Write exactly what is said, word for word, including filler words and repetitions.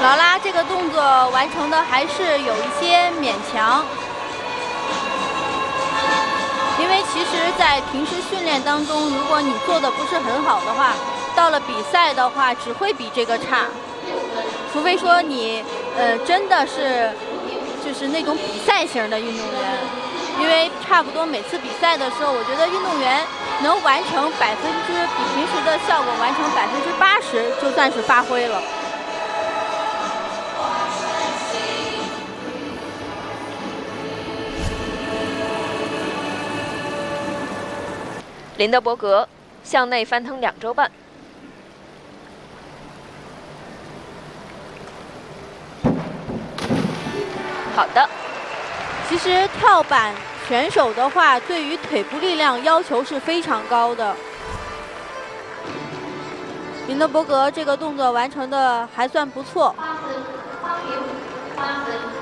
劳拉这个动作完成的还是有一些勉强，因为其实，在平时训练当中，如果你做的不是很好的话，到了比赛的话只会比这个差，除非说你呃真的是就是那种比赛型的运动员，因为差不多每次比赛的时候，我觉得运动员能完成百分之比平时的效果完成百分之八十，就算是发挥了。 林德伯格向内翻腾两周半。好的。 其实跳板选手的话，对于腿部力量要求是非常高的。林德伯格这个动作完成的还算不错。八分，八分，八分。